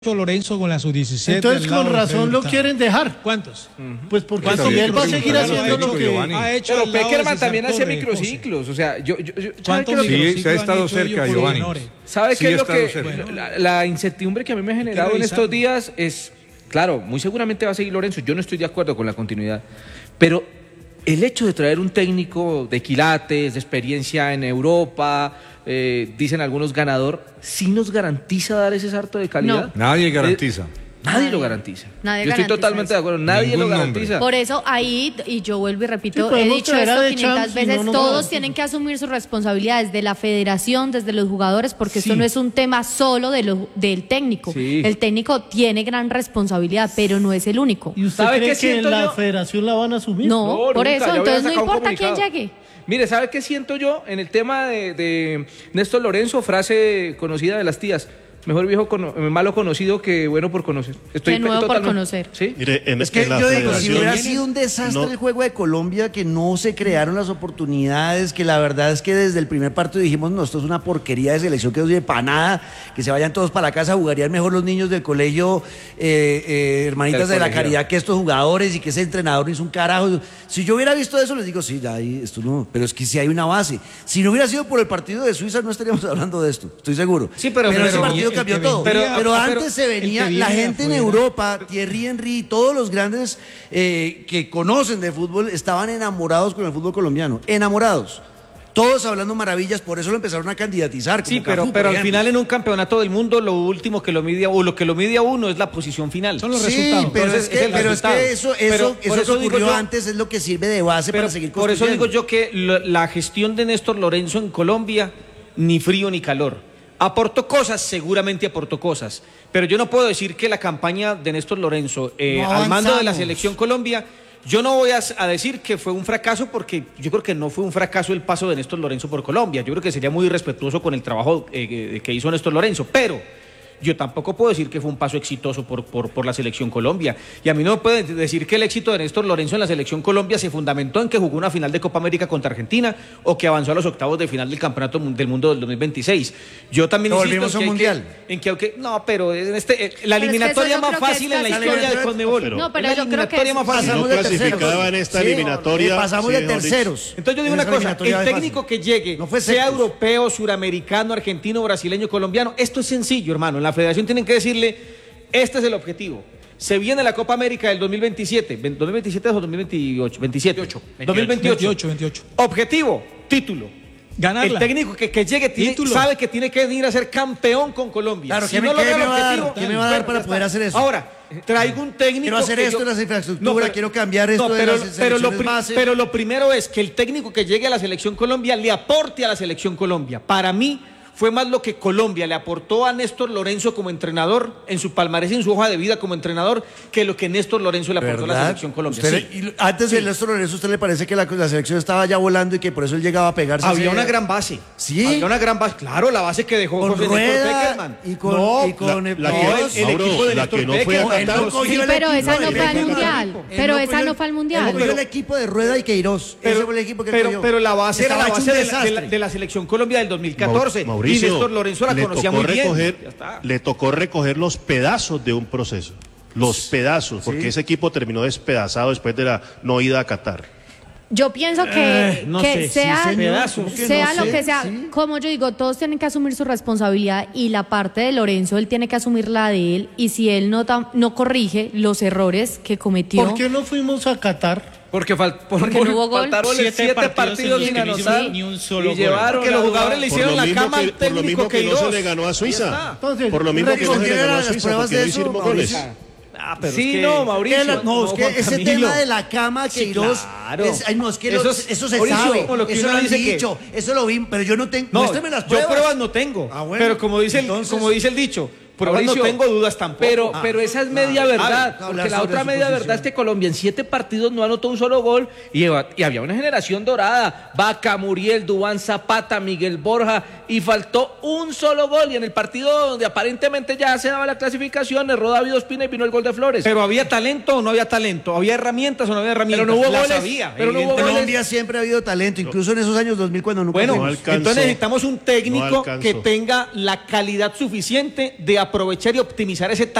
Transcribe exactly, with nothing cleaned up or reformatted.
Lorenzo con la sub diecisiete. Entonces con razón lo quieren dejar. ¿Cuántos? Pues porque si él va a seguir haciendo lo que ha hecho. Pero Peckerman también hacía microciclos, o sea, yo, yo, yo ¿sabe qué es lo que- Sí, se ha estado cerca, Giovanni. ¿Sabe Sí qué es ha lo que estado cerca. la, la incertidumbre que a mí me ha generado en estos días es, claro, muy seguramente va a seguir Lorenzo, yo no estoy de acuerdo con la continuidad, pero el hecho de traer un técnico de quilates, de experiencia en Europa, eh, dicen algunos ganador, ¿sí nos garantiza dar ese salto de calidad? No. Nadie garantiza. Eh, Nadie lo garantiza. Nadie Yo estoy garantiza totalmente eso. de acuerdo. Nadie Ningún lo nombre. garantiza. Por eso ahí, y yo vuelvo y repito, Sí, he podemos dicho traer a esto De quinientas Champs y veces, no nos todos garantizan. tienen que asumir sus responsabilidades, de la federación, desde los jugadores, porque Sí. esto no es un tema solo de lo, del técnico. Sí. El técnico tiene gran responsabilidad, pero no es el único. ¿Y usted ¿Sabe cree qué que siento en la yo? federación la van a asumir? No, No, por nunca, eso, ya hubiera entonces no sacado un importa quién comunicado. llegue. Mire, ¿sabe qué siento yo en el tema de, de Néstor Lorenzo? Frase conocida de las tías. Mejor viejo cono- malo conocido que bueno por conocer. Estoy Que nuevo por totalmente- conocer. ¿Sí? Mire, en, Es que en la yo digo, si federación- hubiera sido un desastre no- el juego de Colombia, que no se crearon las oportunidades, que la verdad es que desde el primer partido dijimos, no, esto es una porquería de selección que no sirve para nada, que se vayan todos para la casa, jugarían mejor los niños del colegio, eh, eh, hermanitas Del de la colegio. caridad, que estos jugadores y que ese entrenador hizo un carajo. Si yo hubiera visto eso, les digo, sí, ya ahí, esto no, pero es que sí hay una base. Si no hubiera sido por el partido de Suiza, no estaríamos hablando de esto, estoy seguro. Sí, pero- ese pero- partido el cambió que todo. vendría- Pero, pero- antes pero- se venía, el que la viene de gente en afuera. Europa, Thierry Henry, todos los grandes eh, que conocen de fútbol estaban enamorados con el fútbol colombiano, enamorados. Todos hablando maravillas, por eso lo empezaron a candidatizar. Sí, como pero, Cafú, pero por al ejemplo. final en un campeonato del mundo lo último que lo mide o lo que lo mide a uno es la posición final. Son los Sí, resultados. pero, Entonces, es que, es el pero es resultado. que eso, eso, Pero eso, por que eso digo ocurrió yo- antes es lo que sirve de base Pero para seguir por eso construyendo. digo yo que lo- la gestión de Néstor Lorenzo en Colombia, ni frío ni calor. Aportó cosas, seguramente aportó cosas, pero yo no puedo decir que la campaña de Néstor Lorenzo eh, No al mando de la avanzamos. selección Colombia, yo no voy a, a decir que fue un fracaso porque yo creo que no fue un fracaso el paso de Néstor Lorenzo por Colombia. Yo creo que sería muy irrespetuoso con el trabajo eh, que hizo Néstor Lorenzo, pero yo tampoco puedo decir que fue un paso exitoso por, por, por la selección Colombia. Y a mí no me puede decir que el éxito de Néstor Lorenzo en la selección Colombia se fundamentó en que jugó una final de Copa América contra Argentina o que avanzó a los octavos de final del Campeonato Mun- del Mundo del dos mil veintiséis. Yo también Lo insisto volvimos a un en que hay mundial. que- en que aunque no, pero en este, eh, la Pero es que eliminatoria eso yo más creo que fácil es en la casi- historia de Pero- Conmebol. pero- No, pero Es la yo creo que eliminatoria es- más fácil. Si no Pasamos de clasificaba terceros. en esta Sí, eliminatoria, pasamos sí, de mejor dicho. terceros. Entonces yo digo En una esa cosa, eliminatoria el de técnico fase. que llegue, No fue sea secos. europeo, suramericano, argentino, brasileño, colombiano, esto es sencillo, hermano. En la federación tienen que decirle, este es el objetivo. Se viene la Copa América del dos mil veintisiete. Ven- ¿dos mil veintisiete o dos mil veintiocho? veintisiete. dos mil veintiocho. veintiocho, veintiocho. Objetivo, título. Ganarla. El técnico que, que llegue tiene- Título. sabe que tiene que venir a ser campeón con Colombia. Claro, Si ¿qué me- no qué logra me el va a dar? objetivo, ¿Qué me va a dar bueno, para ya poder está. hacer eso? Ahora, traigo un técnico. Quiero hacer que esto yo- en las infraestructuras, pero- quiero cambiar esto de pero, las pero lo, selecciones pri- base. pero lo primero es que el técnico que llegue a la selección Colombia le aporte a la selección Colombia. Para mí fue más lo que Colombia le aportó a Néstor Lorenzo como entrenador, en su palmarés y en su hoja de vida como entrenador, que lo que Néstor Lorenzo le aportó a la ¿Verdad? selección Colombia. Usted- Sí. y antes de Néstor Lorenzo, ¿usted le parece que la, la selección estaba ya volando y que por eso él llegaba a pegarse? Había ese- una gran base. ¿Sí? Había una gran base. Claro, la base que dejó Con José Néstor Rueda Peckerman. y con, No, y con la- el- la no, que- el- el Mauro, equipo de la Néstor que no fue Peckerman. a Qatar. Él no cogió Sí, el pero equipo esa de no fue al Peckerman. mundial. Él Pero esa cogió no el- fue al Él mundial. no cogió Pero- el equipo de Rueda y Queiroz. Ese fue el equipo que pero, cogió. pero la base era la Estaba hecho base un de la, de, la, desastre. de la selección Colombia del dos mil catorce. Mau- Mauricio, y Néstor Lorenzo la le conocía tocó muy bien. recoger- Ya está. Le tocó recoger los pedazos de un proceso. Los pedazos, porque ese equipo terminó despedazado después de la no ida a Qatar. Yo pienso que, no que sé, sí, sea, sí, pedazos. ¿Cómo que sea no lo sé? que sea, Sí. como yo digo, todos tienen que asumir su responsabilidad y la parte de Lorenzo, él tiene que asumir la de él y si él no, tam- no corrige los errores que cometió. ¿Por qué no fuimos a Qatar? Porque, fal- por- Porque por- no hubo gol. faltaron Siete siete, partidos partidos, en sin los que no anotar. hicimos ni un solo y gol. llevaron Porque los a- jugadores le Por hicieron lo, la mismo cama que, al por lo técnico mismo que no se Queiroz. le ganó a Ahí Suiza. está. Entonces, Por lo mismo que no se le ¿recogieron ganó a las Suiza, pruebas porque de no eso, hicimos goles. Mauricio? Ah, pero Sí, es que- no, Mauricio. Que la- no, es que Juan ese Camilo. tema de la cama, Sí, Queiroz, claro. es, ay, no, es que Eso lo- es- eso se Mauricio, sabe, como lo que eso uno lo han dice que- dicho, eso lo vi, pero yo no tengo, No, muéstrame las yo pruebas. pruebas no tengo. Ah, bueno. Pero como dice, el, Entonces- como dice el dicho, pruebas Mauricio, no tengo, dudas tampoco. Pero, Ah. pero esa es media no, verdad. no, porque hablar la sobre otra su media posición. verdad es que Colombia en siete partidos no anotó un solo gol y, eva- y había una generación dorada. Vaca, Muriel, Duván Zapata, Miguel Borja y faltó un solo gol. Y en el partido donde aparentemente ya se daba la clasificación, erró David Ospina y vino el gol de Flores. Pero había talento o no había talento, había herramientas o no había herramientas. Pero no hubo Las goles, había, pero no hubo evidentemente. goles. Colombia siempre ha habido talento, incluso en esos años dos mil cuando nunca Bueno, No fuimos. alcanzó. entonces necesitamos un técnico No alcanzó. que tenga la calidad suficiente de aportar aprovechar y optimizar ese